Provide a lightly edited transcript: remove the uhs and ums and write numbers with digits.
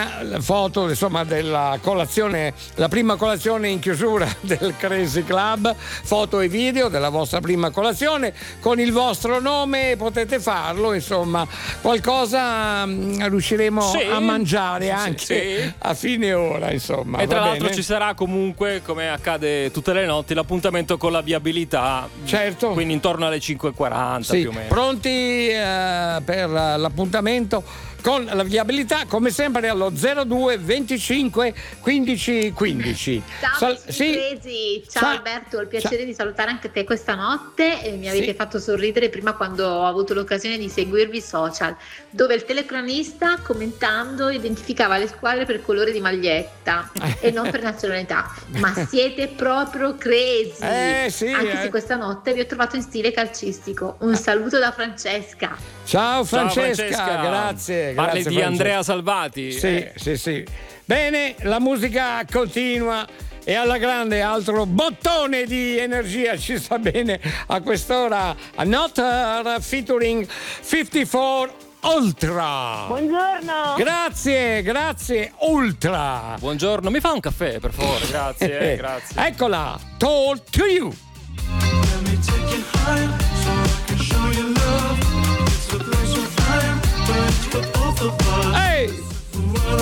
foto insomma della colazione, la prima colazione in chiusura del Crazy Club, foto e video della vostra prima colazione con il vostro nome, potete farlo, insomma qualcosa riusciremo a mangiare anche a fine ora, insomma. E tra l'altro ci sarà comunque, come accade tutte le notti, l'appuntamento con la viabilità, certo, quindi intorno alle 5:40 più o meno. Pronti per l'appuntamento con la viabilità, come sempre allo 02 25 15 15. Ciao ciao Alberto, ho il piacere di salutare anche te questa notte. Mi avete fatto sorridere prima quando ho avuto l'occasione di seguirvi social, dove il telecronista commentando identificava le squadre per colore di maglietta e non per nazionalità. Ma siete proprio crazy, anche se questa notte vi ho trovato in stile calcistico. Un saluto da Francesca. Ciao Francesca, grazie. Parli di Andrea Salvati. Sì. Bene, la musica continua e alla grande, altro bottone di energia ci sta bene a quest'ora. Not featuring 54 Ultra. Buongiorno. Grazie Ultra. Buongiorno, mi fa un caffè per favore? Grazie. Eccola, Talk to You.